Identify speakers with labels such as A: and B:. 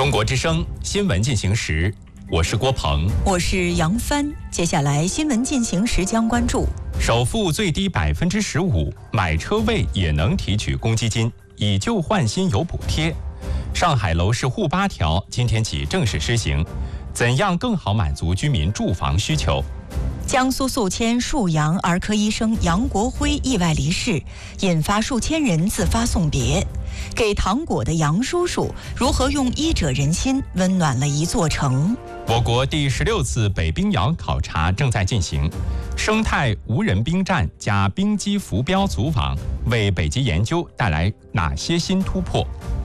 A: 中国之声新闻进行时，我是郭鹏，
B: 我是杨帆。接下来新闻进行时将关注：
A: 首付最低15%，买车位也能提取公积金，以旧换新有补贴。上海楼市沪8条今天起正式施行，怎样更好满足居民住房需求？
B: 江苏宿迁沭阳儿科医生杨国辉意外离世，引发数千人自发送别。给糖果的杨叔叔如何用医者仁心温暖了一座城？
A: 我国第16次北冰洋考察正在进行，生态无人兵站加冰机浮标组网为北极研究带来哪些新突破？